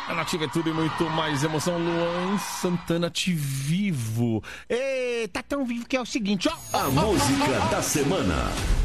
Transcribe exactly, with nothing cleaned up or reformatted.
A Nativa é tudo e muito mais emoção. Luan Santana te vivo. E tá tão vivo que é o seguinte, ó. A música da semana.